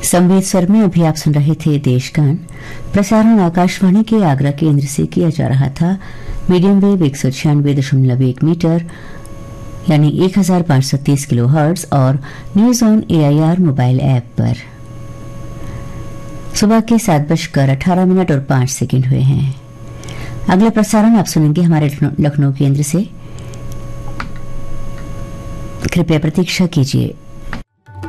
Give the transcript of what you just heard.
संवेद स्वर में अभी आप सुन रहे थे देशगान। प्रसारण आकाशवाणी के आगरा केंद्र से किया जा रहा था। मीडियम वेव 196.1 मीटर यानी 1530 किलो हर्ट्ज और news on AIR mobile app पर। सुबह के 7:18 और 5 सेकंड हुए हैं। अगला प्रसारण आप सुनेंगे हमारे लखनऊ केंद्र से। कृपया प्रतीक्षा कीजिए।